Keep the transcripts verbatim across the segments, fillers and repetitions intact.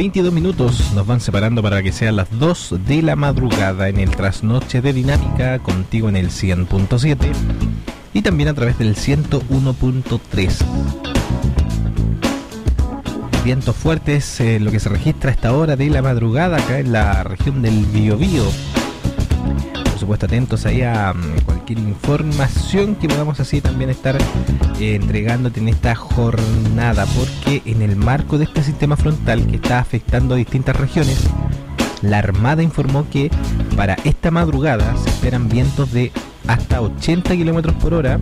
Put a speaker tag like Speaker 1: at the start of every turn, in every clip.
Speaker 1: veintidós minutos nos van separando para que sean las dos de la madrugada en el trasnoche de Dinámica, contigo en el cien punto siete y también a través del ciento uno punto tres. Vientos fuertes, eh, lo que se registra a esta hora de la madrugada acá en la región del Biobío. Por supuesto, atentos ahí a um, cualquier información que podamos así también estar eh, entregándote en esta jornada, porque en el marco de este sistema frontal que está afectando a distintas regiones, la Armada informó que para esta madrugada se esperan vientos de hasta ochenta kilómetros por hora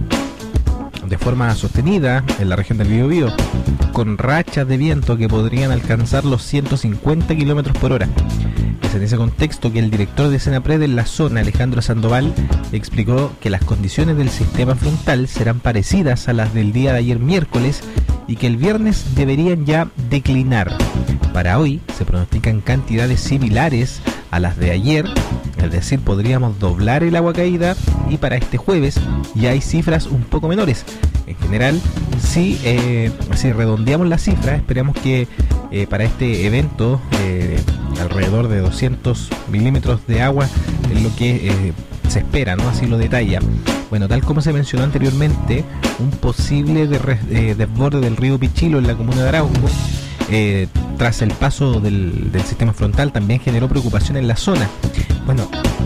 Speaker 1: de forma sostenida en la región del Biobío, con rachas de viento que podrían alcanzar los ciento cincuenta kilómetros por hora. Es en ese contexto que el director de Senapred en la zona, Alejandro Sandoval, explicó que las condiciones del sistema frontal serán parecidas a las del día de ayer miércoles y que el viernes deberían ya declinar. Para hoy se pronostican cantidades similares a las de ayer, es decir, podríamos doblar el agua caída, y para este jueves ya hay cifras un poco menores. En general, si, eh, si redondeamos la cifra, esperamos que eh, para este evento eh, alrededor de doscientos milímetros de agua es lo que eh, se espera, ¿no? Así lo detalla. Bueno, tal como se mencionó anteriormente, un posible de, eh, desborde del río Pichilo en la comuna de Arauco, eh, tras el paso del, del sistema frontal, también generó preocupación en la zona. Bueno,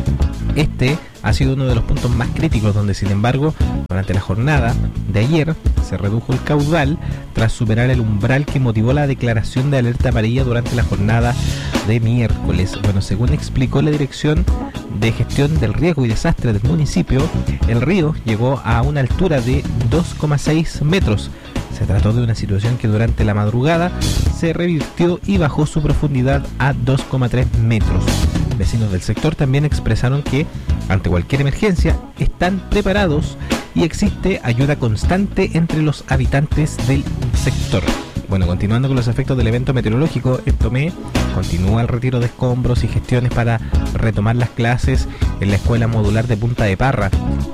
Speaker 1: este ha sido uno de los puntos más críticos, donde sin embargo durante la jornada de ayer se redujo el caudal tras superar el umbral que motivó la declaración de alerta amarilla durante la jornada de miércoles. Bueno, según explicó la Dirección de Gestión del Riesgo y Desastre del municipio, el río llegó a una altura de dos coma seis metros. Se trató de una situación que durante la madrugada se revirtió y bajó su profundidad a dos coma tres metros. Vecinos del sector también expresaron que ante cualquier emergencia están preparados y existe ayuda constante entre los habitantes del sector. Bueno, continuando con los efectos del evento meteorológico, en Tomé continúa el retiro de escombros y gestiones para retomar las clases en la escuela modular de Punta de Parra.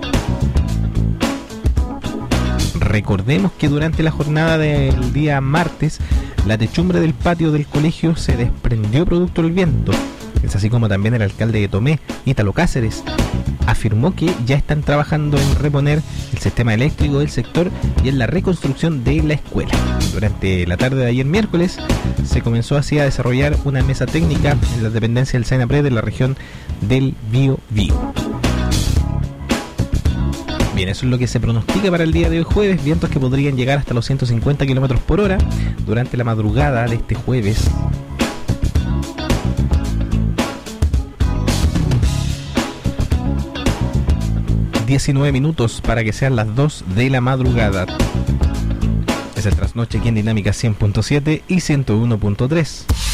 Speaker 1: Recordemos que durante la jornada del día martes, la techumbre del patio del colegio se desprendió producto del viento. Es así como también el alcalde de Tomé, Ítalo Cáceres, afirmó que ya están trabajando en reponer el sistema eléctrico del sector y en la reconstrucción de la escuela. Durante la tarde de ayer miércoles se comenzó así a desarrollar una mesa técnica en la dependencia del Senapred de la región del Biobío. Bien, eso es lo que se pronostica para el día de hoy jueves, vientos que podrían llegar hasta los ciento cincuenta kilómetros por hora durante la madrugada de este jueves. diecinueve minutos para que sean las dos de la madrugada. Es el trasnoche aquí en Dinámica cien punto siete y ciento uno punto tres.